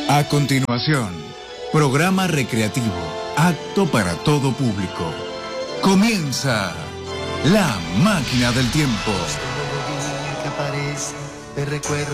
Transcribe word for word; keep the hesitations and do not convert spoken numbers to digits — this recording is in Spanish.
A continuación, programa recreativo, apto para todo público. Comienza La Máquina del Tiempo. Que aparece, te recuerdo